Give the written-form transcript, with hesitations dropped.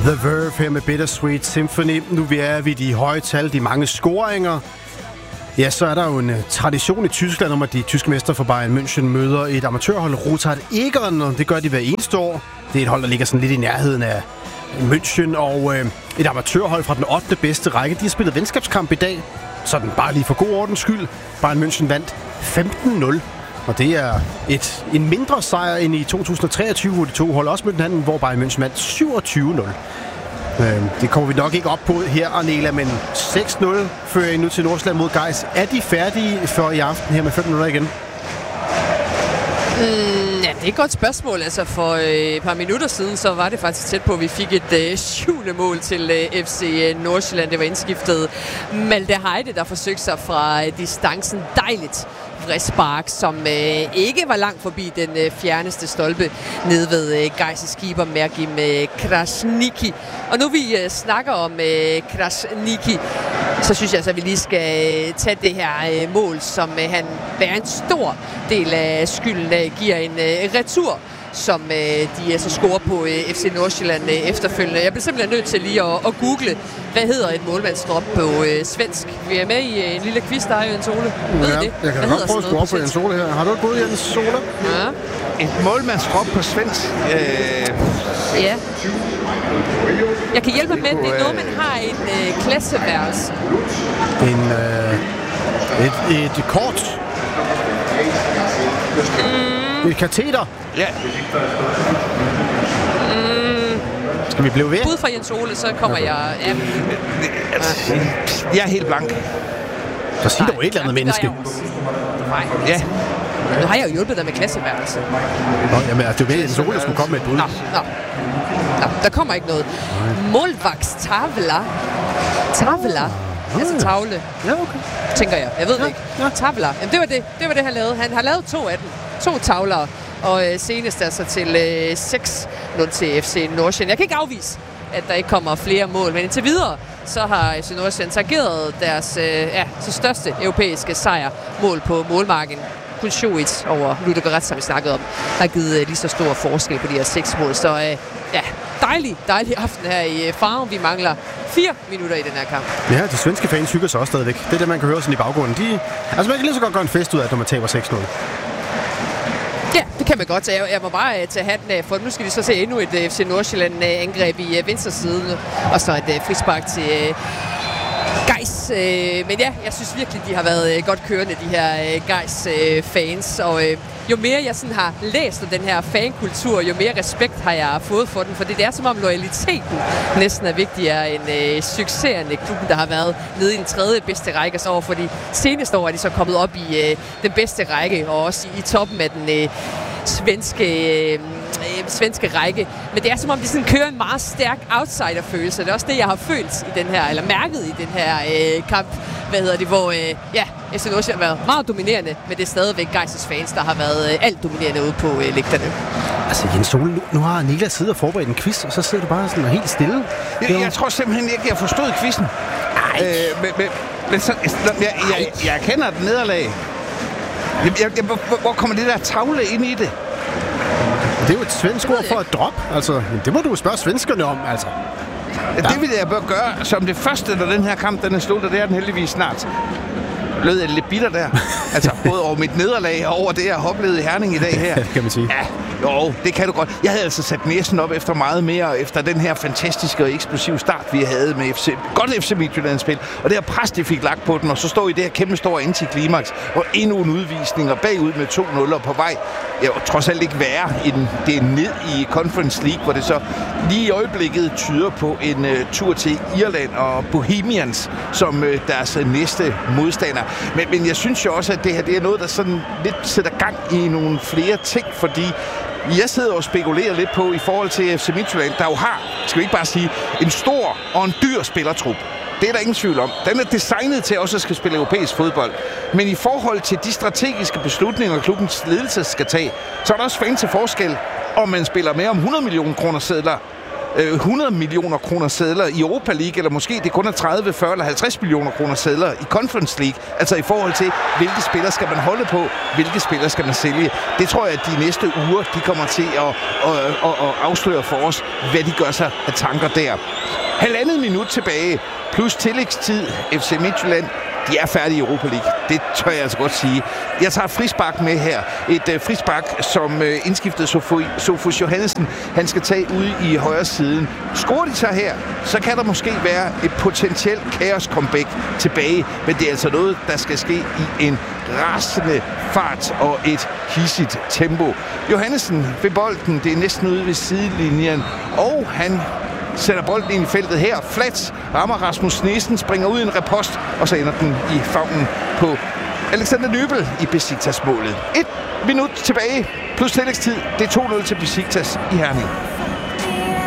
The Verve her med Bittersweet Symphony. Nu er vi de høje tal, de mange scoringer. Ja, så er der jo en tradition i Tyskland om, at de tyske mestre fra Bayern München møder et amatørhold, Rothard Egern, og det gør de hver eneste år. Det er et hold, der ligger sådan lidt i nærheden af München, og et amatørhold fra den 8. bedste række. De har spillet venskabskamp i dag, sådan bare lige for god ordens skyld. Bayern München vandt 15-0. Og det er en mindre sejr end i 2023, hvor de to hold også mødte hinanden, hvor Bayern München vandt 27-0. Det kommer vi nok ikke op på her, Arnela, men 6-0 fører I nu til Nordsjælland mod Gais. Er de færdige for i aften her med 5 minutter igen? Ja, det er et godt spørgsmål. Altså for et par minutter siden, så var det faktisk tæt på, at vi fik et 7. mål til FC Nordsjælland. Det var indskiftet Malte Heide, der forsøgte sig fra distancen. Dejligt frispark, som ikke var langt forbi den fjerneste stolpe nede ved Gais' keeper Mergim Krasniqi. Og nu vi snakker om Krasniqi, så synes jeg så, at vi lige skal tage det her mål, som han bærer en stor del af skylden, giver en retur, som de altså scorer på FC Nordsjælland efterfølgende. Jeg bliver simpelthen nødt til lige at google, hvad hedder et målmandsdrop på svensk. Vi er med i en lille quiz, der er Jens Ole. Ved ja, det? Jeg kan godt prøve at score på Jens Ole her. Har du et bud, Jens Ole? Ja. Et målmandsdrop på svensk? Ja. Jeg kan hjælpe med, det er noget, man har i en klasseværelse. Et kort. Et kateter. Ja. Skal vi blive ved? Bud fra Jens Ole, så kommer jeg... Ja. Jeg er helt blank. Så sig dog et eller andet menneske. Nej. Ja. Nu har jeg jo hjulpet dig med klasseværelse. Jamen, det er jo Jens Ole, der skulle komme med et bud. Nå, der kommer ikke noget. Målvagtstavler. Altså tavle. Ja, okay. Tænker jeg. Jeg ved det ikke. Ja. Tavler. Jamen, det var det, han lavede. Han har lavet 2 af dem. 2 tavler. Og senest altså til 6-0 til FC Nordsjælland. Jeg kan ikke afvise, at der ikke kommer flere mål. Men indtil videre, så har FC Nordsjælland targeret deres så største europæiske sejr mål på målmarken. Kun 7-1 over Ludogorets, som vi snakkede om, har givet lige så stor forskel på de her 6 mål. Så dejlig aften her i Farum. Vi mangler 4 minutter i den her kamp. Ja, de svenske fans hygger sig også stadigvæk. Det er det, man kan høre sådan i baggrunden. Man kan lige så godt gøre en fest ud af, når man taber 6-0. Ja, det kan man godt. Jeg må bare tage hatten af, for nu skal vi så se endnu et FC Nordsjælland-angreb i venstre side, og så et frispark til Gais. Men ja, jeg synes virkelig, de har været godt kørende, de her Gais-fans. Og jo mere jeg sådan har læst om den her fankultur, jo mere respekt har jeg fået for den. For det er som om loyaliteten næsten er vigtigere end succeserne. Klubben, der har været nede i den 3. bedste række så over for de seneste år, er de så kommet op i den bedste række, og også i toppen af den svenske række. Men det er som om, de sådan kører en meget stærk outsider-følelse. Det er også det, jeg har følt i den her, eller mærket i den her kamp, hvor FC Nordsjælland har været meget dominerende, men det er stadigvæk Gais' fans, der har været alt dominerende ude på lægterne. Altså Jens Ole, nu har Niklas siddet og forberedt en quiz, og så sidder du bare sådan helt stille. Jeg tror simpelthen ikke, jeg forstod quizzen. Men jeg kender et nederlag. Hvor kommer det der tavle ind i det? Det er jo et svensk ord for at drop. Altså, det må du jo spørge svenskerne om, altså. Det vil jeg bare gøre som det første, når den her kamp den er slut, og det er den heldigvis snart. Lød jeg lidt bitter der. Altså, både over mit nederlag og over det, jeg har oplevet i Herning i dag her. Ja, det kan man sige. Ja, jo, det kan du godt. Jeg havde altså sat næsen op efter meget mere, efter den her fantastiske og eksplosive start, vi havde med FC Midtjylland-spil. Og det her pres, de fik lagt på den, og så står I det her kæmpe store antiklimaks, og endnu en udvisning, og bagud med 2-0 på vej. Jeg var trods alt ikke værre, det er ned i Conference League, hvor det så lige i øjeblikket tyder på en tur til Irland og Bohemians som deres næste modstander. Men jeg synes jo også, at det her det er noget, der sådan lidt sætter gang i nogle flere ting, fordi jeg sidder og spekulerer lidt på i forhold til FC Midtjylland, der jo har, skal vi ikke bare sige, en stor og en dyr spillertrup. Det er der ingen tvivl om. Den er designet til også at skal spille europæisk fodbold. Men i forhold til de strategiske beslutninger, klubbens ledelse skal tage, så er der også fan til forskel, om man spiller mere om 100 millioner kroner sedler 100 millioner kroner sedler i Europa League, eller måske det kun er 30, 40 eller 50 millioner kroner sedler i Conference League. Altså i forhold til, hvilke spillere skal man holde på, hvilke spillere skal man sælge. Det tror jeg, at de næste uger, de kommer til at afsløre for os, hvad de gør sig af tanker der. 1,5 minut tilbage, plus tillægstid. FC Midtjylland, de er færdige i Europa League. Det tør jeg altså godt sige. Jeg tager frispark med her. Et frispark, som indskiftede Sofus Johannesen. Han skal tage ude i højre siden. Scorer de så her, så kan der måske være et potentielt kaos-comeback tilbage. Men det er altså noget, der skal ske i en rasende fart og et hissigt tempo. Johannesen ved bolden, det er næsten ude ved sidelinjen. Og han sætter bolden ind i feltet her. Flat rammer Rasmus Nielsen, springer ud i en repost, og så ender den i favnen på Alexander Nübel i Besiktas-målet. 1 minut tilbage, plus tillægstid. Det er 2-0 til Besiktas i Herning.